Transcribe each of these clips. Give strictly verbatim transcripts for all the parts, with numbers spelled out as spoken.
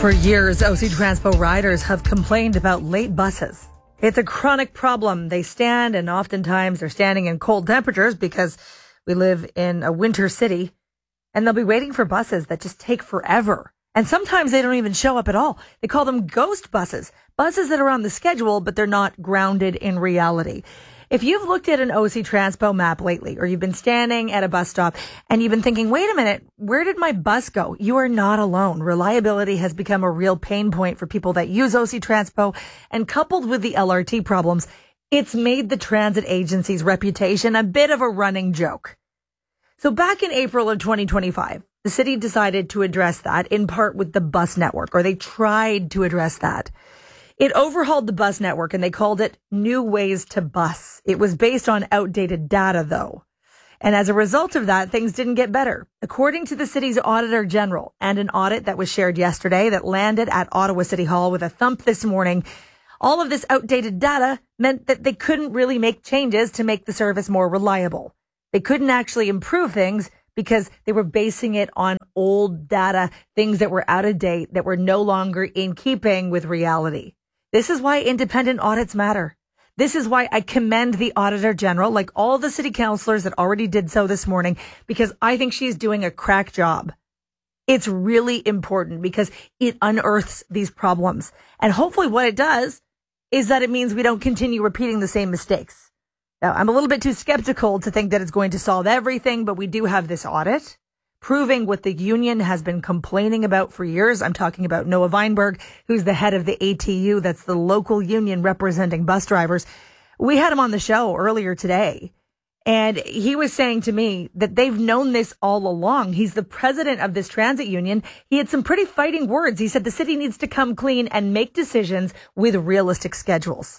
For years, O C Transpo riders have complained about late buses. It's a chronic problem. They stand, and oftentimes they're standing in cold temperatures because we live in a winter city, and they'll be waiting for buses that just take forever. And sometimes they don't even show up at all. They call them ghost buses, buses that are on the schedule, but they're not grounded in reality. If you've looked at an O C Transpo map lately, or you've been standing at a bus stop and you've been thinking, wait a minute, where did my bus go? You are not alone. Reliability has become a real pain point for people that use O C Transpo, and coupled with the L R T problems, it's made the transit agency's reputation a bit of a running joke. So back in April of twenty twenty-five, the city decided to address that in part with the bus network, or they tried to address that. It overhauled the bus network and they called it New Ways to Bus. It was based on outdated data, though. And as a result of that, things didn't get better. According to the city's Auditor General, and an audit that was shared yesterday that landed at Ottawa City Hall with a thump this morning, all of this outdated data meant that they couldn't really make changes to make the service more reliable. They couldn't actually improve things because they were basing it on old data, things that were out of date, that were no longer in keeping with reality. This is why independent audits matter. This is why I commend the Auditor General, like all the city councillors that already did so this morning, because I think she's doing a crack job. It's really important because it unearths these problems. And hopefully what it does is that it means we don't continue repeating the same mistakes. Now, I'm a little bit too skeptical to think that it's going to solve everything, but we do have this audit proving what the union has been complaining about for years. I'm talking about Noah Weinberg, who's the head of the A T U. That's the local union representing bus drivers. We had him on the show earlier today, and he was saying to me that they've known this all along. He's the president of this transit union. He had some pretty fighting words. He said the city needs to come clean and make decisions with realistic schedules.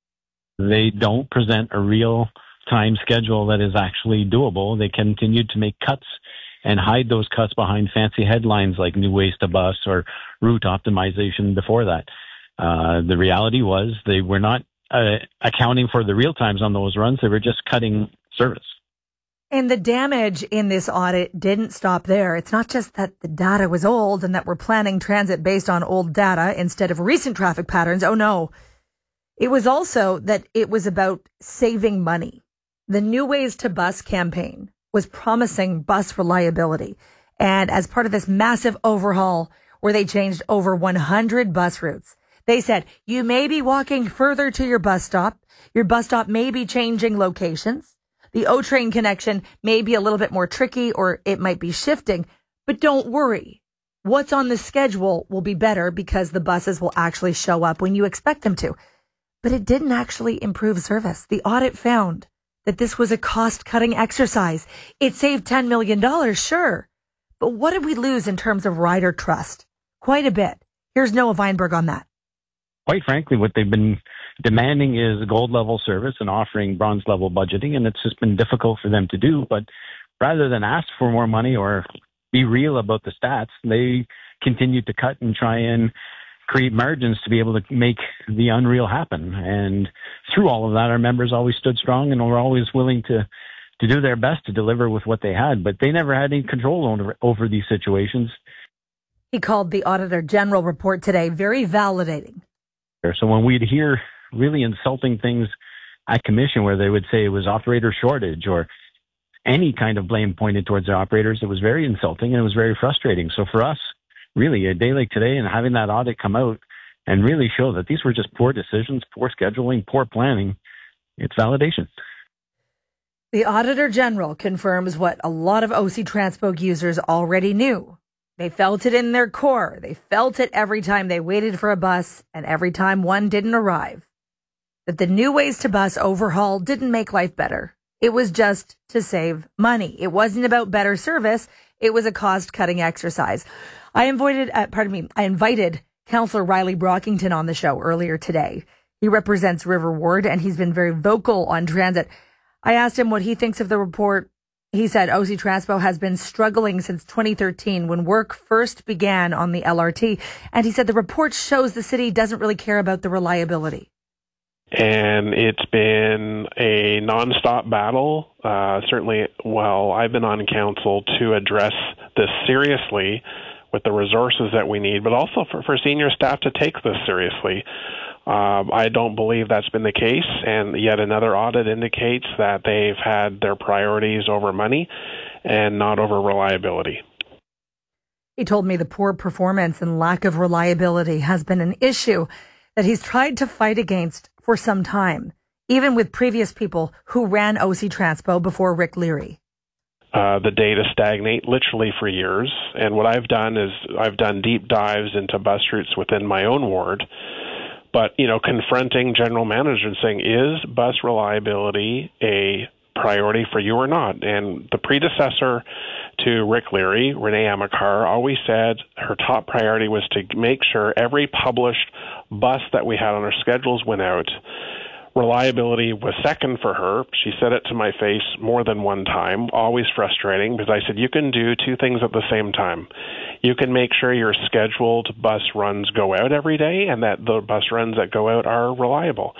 They don't present a real time schedule that is actually doable. They continue to make cuts and hide those cuts behind fancy headlines like New Ways to Bus or route optimization before that. Uh, the reality was they were not uh, accounting for the real times on those runs. They were just cutting service. And the damage in this audit didn't stop there. It's not just that the data was old and that we're planning transit based on old data instead of recent traffic patterns. Oh, no. It was also that it was about saving money. The New Ways to Bus campaign was promising bus reliability. And as part of this massive overhaul where they changed over one hundred bus routes, they said, you may be walking further to your bus stop. Your bus stop may be changing locations. The O-Train connection may be a little bit more tricky, or it might be shifting, but don't worry. What's on the schedule will be better because the buses will actually show up when you expect them to. But it didn't actually improve service. The audit found that this was a cost-cutting exercise. It saved ten million dollars, sure. But what did we lose in terms of rider trust? Quite a bit. Here's Noah Weinberg on that. Quite frankly, what they've been demanding is gold-level service and offering bronze-level budgeting, and it's just been difficult for them to do. But rather than ask for more money or be real about the stats, they continue to cut and try and create margins to be able to make the unreal happen. And through all of that, our members always stood strong and were always willing to, to do their best to deliver with what they had, but they never had any control over, over these situations. He called the Auditor General report today very validating. So when we'd hear really insulting things at commission where they would say it was operator shortage or any kind of blame pointed towards the operators, it was very insulting and it was very frustrating. So for us, really, a day like today and having that audit come out and really show that these were just poor decisions, poor scheduling, poor planning, it's validation. The Auditor General confirms what a lot of O C Transpo users already knew. They felt it in their core. They felt it every time they waited for a bus and every time one didn't arrive. That the New Ways to Bus overhaul didn't make life better. It was just to save money. It wasn't about better service. It was a cost-cutting exercise. I invited, uh, pardon me, I invited Councillor Riley Brockington on the show earlier today. He represents River Ward and he's been very vocal on transit. I asked him what he thinks of the report. He said O C Transpo has been struggling since twenty thirteen when work first began on the L R T. And he said the report shows the city doesn't really care about the reliability. And it's been a nonstop battle, uh, certainly while I've been on council, to address this seriously with the resources that we need, but also for, for senior staff to take this seriously. Um, I don't believe that's been the case, and yet another audit indicates that they've had their priorities over money and not over reliability. He told me the poor performance and lack of reliability has been an issue that he's tried to fight against for some time, even with previous people who ran O C Transpo before Rick Leary. Uh, the data stagnate literally for years. And what I've done is I've done deep dives into bus routes within my own ward. But, you know, confronting general managers and saying, is bus reliability a priority for you or not? And the predecessor to Rick Leary, Renee Amakar, always said her top priority was to make sure every published bus that we had on our schedules went out. Reliability was second for her. She said it to my face more than one time, always frustrating, because I said, you can do two things at the same time. You can make sure your scheduled bus runs go out every day and that the bus runs that go out are reliable.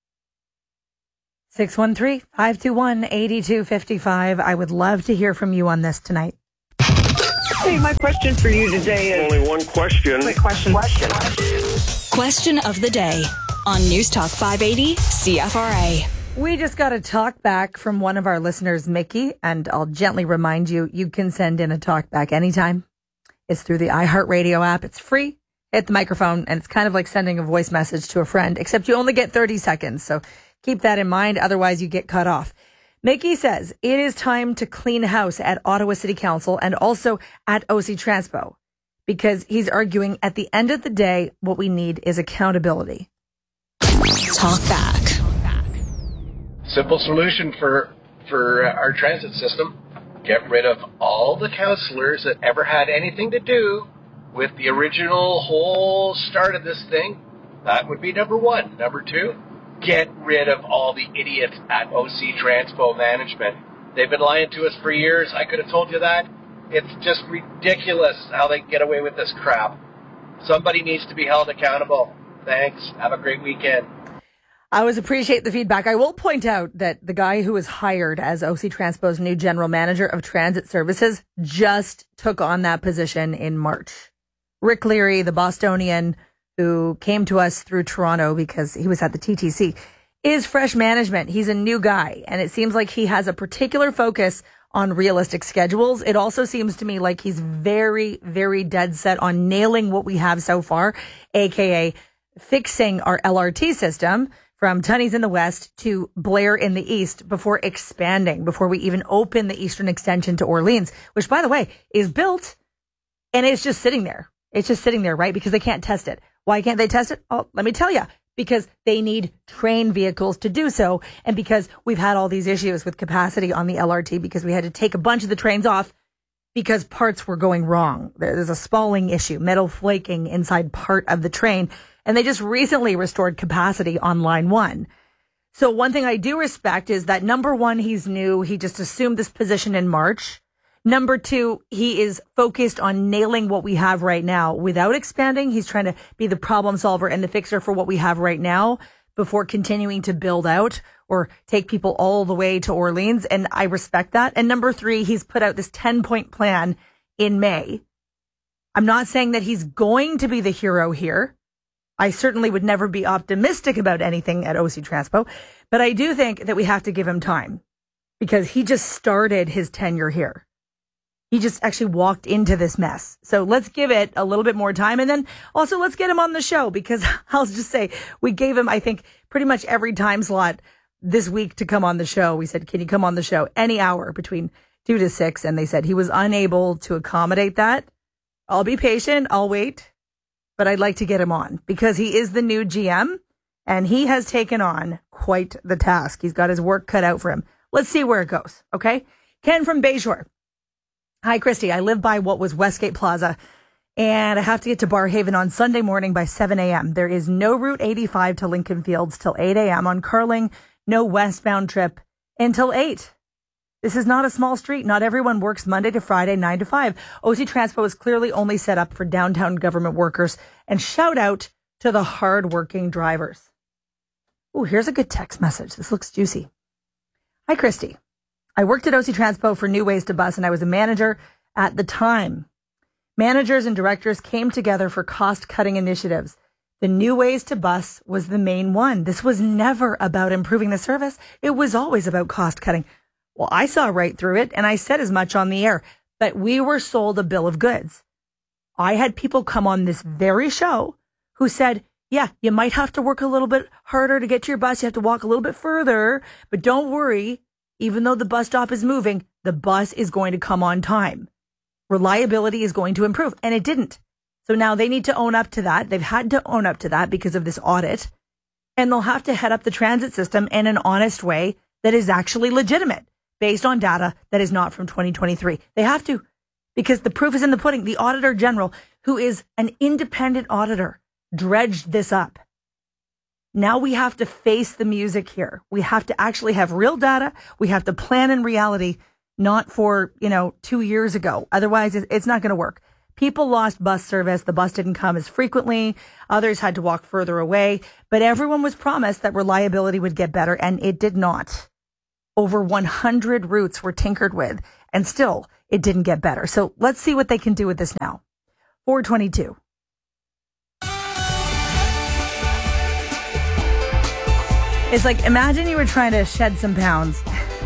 six one three, five two one, eight two five five. I would love to hear from you on this tonight. Hey, my question for you today is... Only one question. Quick question. Question. Question of the day on News Talk five eighty C F R A. We just got a talk back from one of our listeners, Mickey, and I'll gently remind you, you can send in a talk back anytime. It's through the iHeartRadio app. It's free. Hit the microphone, and it's kind of like sending a voice message to a friend, except you only get thirty seconds. So keep that in mind. Otherwise, you get cut off. Mickey says it is time to clean house at Ottawa City Council and also at O C Transpo, because he's arguing at the end of the day, what we need is accountability. Talk back. Simple solution for for uh, our transit system. Get rid of all the councillors that ever had anything to do with the original whole start of this thing. That would be number one. Number two, get rid of all the idiots at O C Transpo Management. They've been lying to us for years. I could have told you that. It's just ridiculous how they get away with this crap. Somebody needs to be held accountable. Thanks. Have a great weekend. I always appreciate the feedback. I will point out that the guy who was hired as O C Transpo's new general manager of transit services just took on that position in March. Rick Leary, the Bostonian who came to us through Toronto because he was at the T T C, is fresh management. He's a new guy, and it seems like he has a particular focus on realistic schedules. It also seems to me like he's very, very dead set on nailing what we have so far, aka fixing our L R T system from Tunney's in the west to Blair in the east before expanding, before we even open the eastern extension to Orleans, which, by the way, is built and it's just sitting there. It's just sitting there, right? Because they can't test it. Why can't they test it? Oh, let me tell you. Because they need train vehicles to do so. And because we've had all these issues with capacity on the L R T because we had to take a bunch of the trains off because parts were going wrong. There's a spalling issue, metal flaking inside part of the train. And they just recently restored capacity on line one. So one thing I do respect is that, number one, he's new. He just assumed this position in March. Number two, he is focused on nailing what we have right now without expanding. He's trying to be the problem solver and the fixer for what we have right now before continuing to build out or take people all the way to Orleans. And I respect that. And number three, he's put out this ten point plan in May. I'm not saying that he's going to be the hero here. I certainly would never be optimistic about anything at O C Transpo, but I do think that we have to give him time because he just started his tenure here. He just actually walked into this mess. So let's give it a little bit more time. And then also let's get him on the show because I'll just say we gave him, I think, pretty much every time slot this week to come on the show. We said, can you come on the show any hour between two to six? And they said he was unable to accommodate that. I'll be patient. I'll wait. But I'd like to get him on because he is the new G M and he has taken on quite the task. He's got his work cut out for him. Let's see where it goes. Okay. Ken from Bayshore. Hi, Christy. I live by what was Westgate Plaza and I have to get to Barrhaven on Sunday morning by seven a.m. There is no Route eighty-five to Lincoln Fields till eight a.m. on Carling. No westbound trip until eight. This is not a small street. Not everyone works Monday to Friday, nine to five. O C Transpo is clearly only set up for downtown government workers. And shout out to the hardworking drivers. Oh, here's a good text message. This looks juicy. Hi, Christy. I worked at O C Transpo for New Ways to Bus, and I was a manager at the time. Managers and directors came together for cost-cutting initiatives. The New Ways to Bus was the main one. This was never about improving the service. It was always about cost-cutting. Well, I saw right through it, and I said as much on the air, but we were sold a bill of goods. I had people come on this very show who said, yeah, you might have to work a little bit harder to get to your bus. You have to walk a little bit further, but don't worry. Even though the bus stop is moving, the bus is going to come on time. Reliability is going to improve, and it didn't. So now they need to own up to that. They've had to own up to that because of this audit, and they'll have to head up the transit system in an honest way that is actually legitimate based on data that is not from twenty twenty-three. They have to, because the proof is in the pudding. The Auditor General, who is an independent auditor, dredged this up. Now we have to face the music here. We have to actually have real data. We have to plan in reality, not for, you know, two years ago. Otherwise, it's not going to work. People lost bus service. The bus didn't come as frequently. Others had to walk further away. But everyone was promised that reliability would get better, and it did not. Over one hundred routes were tinkered with, and still, it didn't get better. So let's see what they can do with this now. four twenty-two. It's like, imagine you were trying to shed some pounds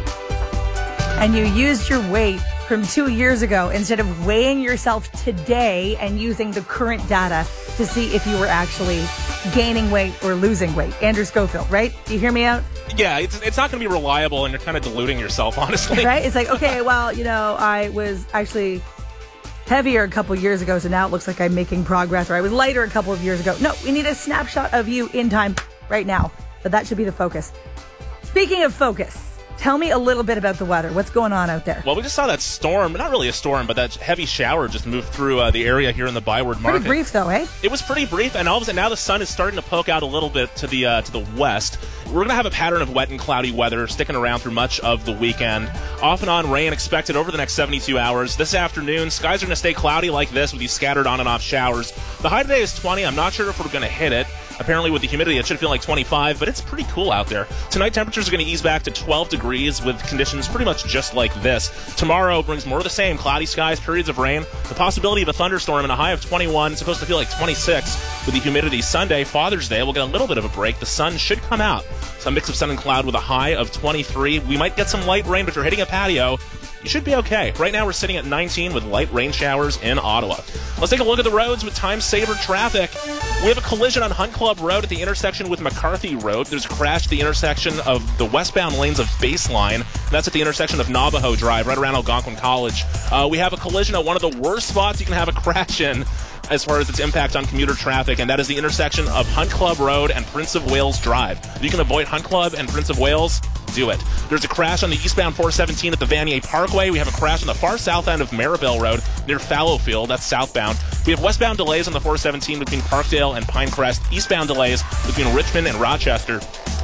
and you used your weight from two years ago instead of weighing yourself today and using the current data to see if you were actually gaining weight or losing weight. Andrew Schofield, right? Do you hear me out? Yeah, it's it's not going to be reliable, and you're kind of diluting yourself, honestly. Right? It's like, okay, well, you know, I was actually heavier a couple years ago, so now it looks like I'm making progress, or I was lighter a couple of years ago. No, we need a snapshot of you in time right now. But that should be the focus. Speaking of focus, tell me a little bit about the weather. What's going on out there? Well, we just saw that storm, not really a storm, but that heavy shower just moved through uh, the area here in the Byward Market. Pretty brief, though, eh? It was pretty brief, and all of a sudden now the sun is starting to poke out a little bit to the uh, to the west. We're going to have a pattern of wet and cloudy weather sticking around through much of the weekend. Off and on rain expected over the next seventy-two hours. This afternoon, skies are going to stay cloudy like this with these scattered on and off showers. The high today is twenty. I'm not sure if we're going to hit it. Apparently, with the humidity, it should feel like twenty-five, but it's pretty cool out there. Tonight, temperatures are going to ease back to twelve degrees with conditions pretty much just like this. Tomorrow brings more of the same, cloudy skies, periods of rain, the possibility of a thunderstorm, and a high of twenty-one. It's supposed to feel like twenty-six with the humidity. Sunday, Father's Day, we'll get a little bit of a break. The sun should come out. Some mix of sun and cloud with a high of twenty-three. We might get some light rain, but if you're hitting a patio, you should be okay. Right now, we're sitting at nineteen with light rain showers in Ottawa. Let's take a look at the roads with time-saver traffic. We have a collision on Hunt Club Road at the intersection with McCarthy Road. There's a crash at the intersection of the westbound lanes of Baseline. That's at the intersection of Navajo Drive, right around Algonquin College. Uh, we have a collision at one of the worst spots you can have a crash in as far as its impact on commuter traffic, and that is the intersection of Hunt Club Road and Prince of Wales Drive. If you can avoid Hunt Club and Prince of Wales, do it. There's a crash on the eastbound four seventeen at the Vanier Parkway. We have a crash on the far south end of Maribel Road near Fallowfield. That's southbound. We have westbound delays on the four seventeen between Parkdale and Pinecrest. Eastbound delays between Richmond and Rochester.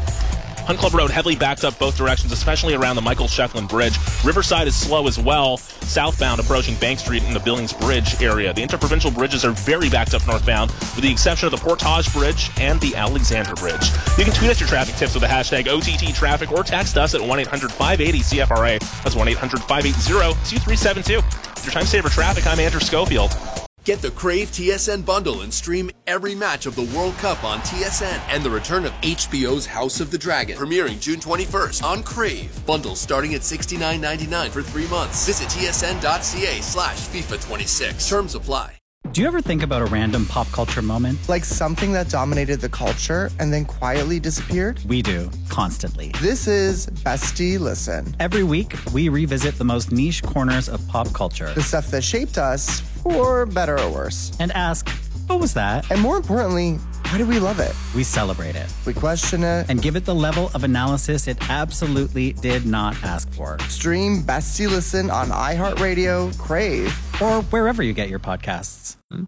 Hunt Club Road heavily backed up both directions, especially around the Michael Shefflin Bridge. Riverside is slow as well, southbound approaching Bank Street in the Billings Bridge area. The interprovincial bridges are very backed up northbound, with the exception of the Portage Bridge and the Alexander Bridge. You can tweet us your traffic tips with the hashtag O T T traffic or text us at one eight hundred five eight zero C F R A. That's one eight hundred five eight zero two three seven two. With your time saver traffic, I'm Andrew Schofield. Get the Crave T S N bundle and stream every match of the World Cup on T S N and the return of H B O's House of the Dragon, premiering June twenty-first on Crave. Bundles starting at sixty-nine ninety-nine for three months. Visit tsn.ca slash FIFA twenty-six. Terms apply. Do you ever think about a random pop culture moment? Like something that dominated the culture and then quietly disappeared? We do, constantly. This is Bestie Listen. Every week, we revisit the most niche corners of pop culture. The stuff that shaped us, for better or worse. And ask, what was that? And more importantly, why do we love it? We celebrate it. We question it. And give it the level of analysis it absolutely did not ask for. Stream Bestie Listen on iHeartRadio, Crave, or wherever you get your podcasts.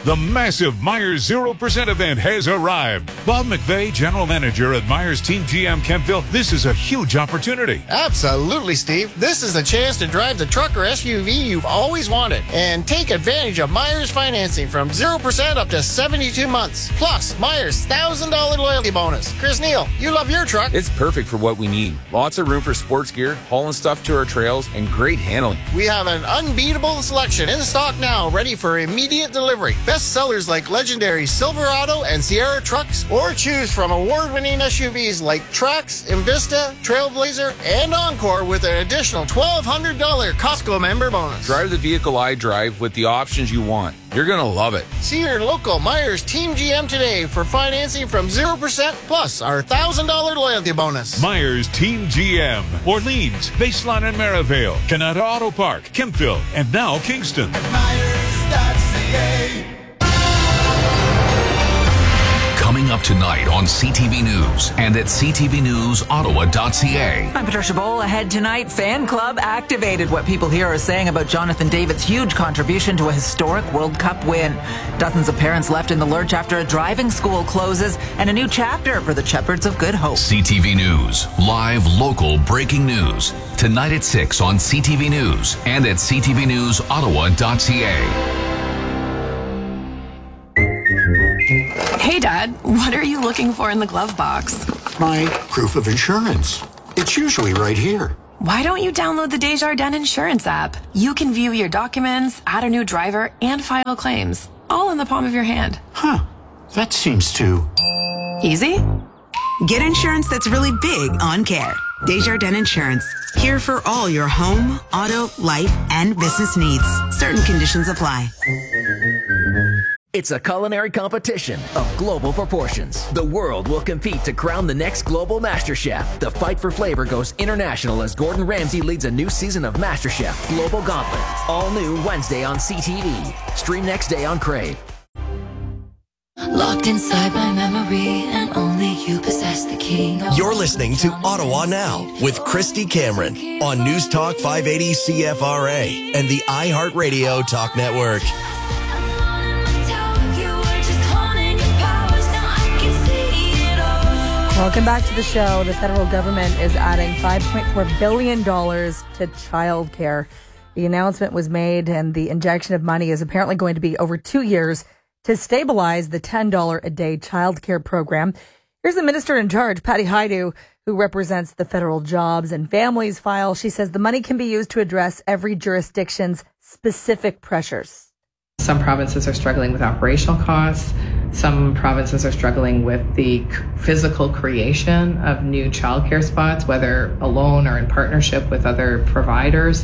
The massive Myers zero percent event has arrived. Bob McVeigh, General Manager at Myers Team G M Kempville, this is a huge opportunity. Absolutely, Steve. This is the chance to drive the truck or S U V you've always wanted and take advantage of Myers financing from zero percent up to seventy-two months. Plus, Myers one thousand dollars loyalty bonus. Chris Neal, you love your truck. It's perfect for what we need. Lots of room for sports gear, hauling stuff to our trails, and great handling. We have an unbeatable selection in stock now, ready for immediate delivery. Best sellers like legendary Silverado and Sierra trucks, or choose from award-winning S U Vs like Trax, Invista, Trailblazer, and Encore with an additional twelve hundred dollars Costco member bonus. Drive the vehicle I drive with the options you want. You're going to love it. See your local Myers Team G M today for financing from zero percent plus our one thousand dollars loyalty bonus. Myers Team G M. Orleans, Baseline and Maryvale, Canada Auto Park, Kempville, and now Kingston. Coming up tonight on C T V News and at c t v news ottawa dot c a. I'm Patricia Bowl. Ahead tonight, Fan Club activated. What people here are saying about Jonathan David's huge contribution to a historic World Cup win. Dozens of parents left in the lurch after a driving school closes, and a new chapter for the Shepherds of Good Hope. C T V News, live local breaking news. Tonight at six on C T V News and at c t v news ottawa dot c a. Hey, Dad, what are you looking for in the glove box? My proof of insurance. It's usually right here. Why don't you download the Desjardins Insurance app? You can view your documents, add a new driver, and file claims, all in the palm of your hand. Huh. That seems too... easy? Get insurance that's really big on care. Desjardins Insurance. Here for all your home, auto, life, and business needs. Certain conditions apply. It's a culinary competition of global proportions. The world will compete to crown the next global MasterChef. The fight for flavor goes international as Gordon Ramsay leads a new season of MasterChef Global Gauntlet. All new Wednesday on C T V. Stream next day on Crave. Locked inside my memory, and only you possess the key. No. You're listening to Ottawa Now with Christy Cameron on News Talk five eighty C F R A and the iHeartRadio Talk Network. Welcome back to the show. The federal government is adding five point four billion dollars to childcare. The announcement was made, and the injection of money is apparently going to be over two years to stabilize the ten dollars a day childcare program. Here's the minister in charge, Patty Hajdu, who represents the federal Jobs and Families file. She says the money can be used to address every jurisdiction's specific pressures. Some provinces are struggling with operational costs. Some provinces are struggling with the physical creation of new childcare spots, whether alone or in partnership with other providers.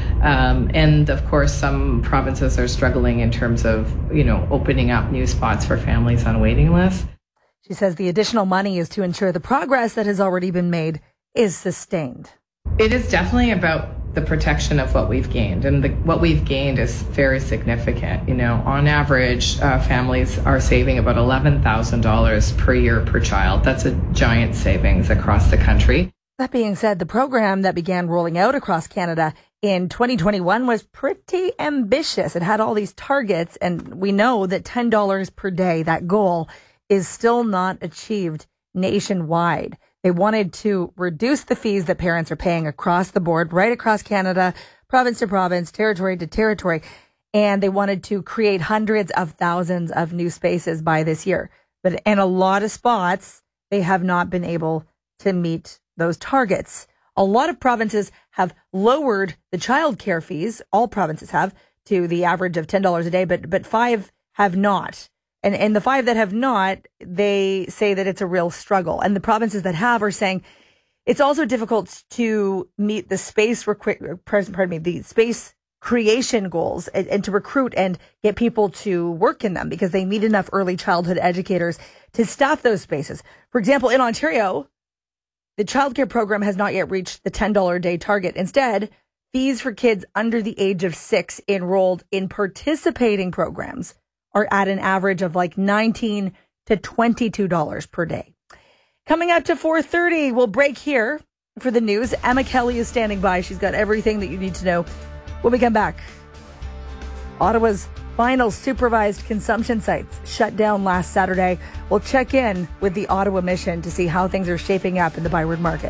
Um, and of course, some provinces are struggling in terms of, you know, opening up new spots for families on waiting lists. She says the additional money is to ensure the progress that has already been made is sustained. It is definitely about the protection of what we've gained, and the, what we've gained is very significant. You know, on average, uh, families are saving about eleven thousand dollars per year per child. That's a giant savings across the country. That being said, the program that began rolling out across Canada in twenty twenty-one was pretty ambitious. It had all these targets, and we know that ten dollars per day, that goal, is still not achieved nationwide. They wanted to reduce the fees that parents are paying across the board, right across Canada, province to province, territory to territory. And they wanted to create hundreds of thousands of new spaces by this year. But in a lot of spots, they have not been able to meet those targets. A lot of provinces have lowered the childcare fees. All provinces have, to the average of ten dollars a day, but but five have not. And and the five that have not, they say that it's a real struggle. And the provinces that have are saying it's also difficult to meet the space, requ- pardon me, the space creation goals and, and to recruit and get people to work in them because they need enough early childhood educators to staff those spaces. For example, in Ontario, the childcare program has not yet reached the ten dollars a day target. Instead, fees for kids under the age of six enrolled in participating programs are at an average of like nineteen to twenty-two dollars per day. Coming up to four thirty, we'll break here for the news. Emma Kelly is standing by. She's got everything that you need to know when we come back. Ottawa's Final supervised consumption sites shut down last Saturday. We'll check in with the Ottawa Mission to see how things are shaping up in the Byward Market.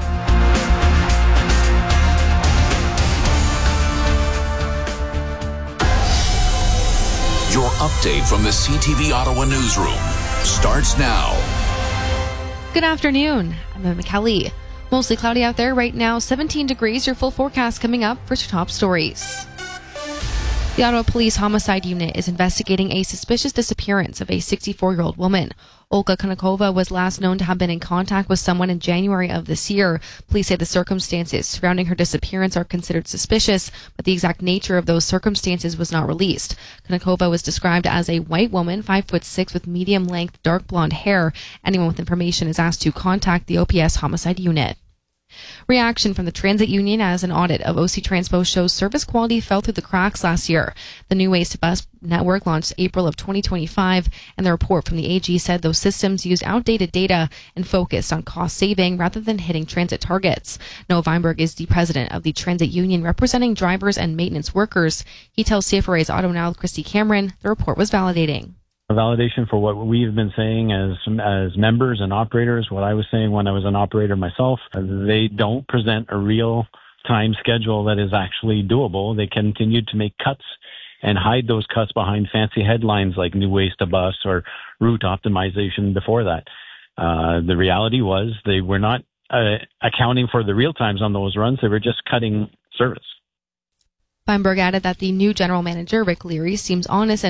Your update from the C T V Ottawa newsroom starts now. Good afternoon. I'm Emma Kelly. Mostly cloudy out there right now, seventeen degrees. Your full forecast coming up for your top stories. The Ottawa Police Homicide Unit is investigating a suspicious disappearance of a sixty-four-year-old woman. Olga Konakova was last known to have been in contact with someone in January of this year. Police say the circumstances surrounding her disappearance are considered suspicious, but the exact nature of those circumstances was not released. Konakova was described as a white woman, five foot six, with medium-length, dark blonde hair. Anyone with information is asked to contact the O P S Homicide Unit. Reaction from the Transit Union as an audit of O C Transpo shows service quality fell through the cracks last year. The new Waste Bus network launched April of twenty twenty-five, and the report from the A G said those systems used outdated data and focused on cost saving rather than hitting transit targets. Noah Weinberg is the president of the Transit Union, representing drivers and maintenance workers. He tells C F R A's Auto Now with Christy Cameron the report was validating. A validation for what we've been saying as as members and operators, what I was saying when I was an operator myself. They don't present a real time schedule that is actually doable. They continue to make cuts and hide those cuts behind fancy headlines like new waste to bus or route optimization before that. Uh, the reality was they were not uh, accounting for the real times on those runs. They were just cutting service. Weinberg added that the new general manager, Rick Leary, seems honest and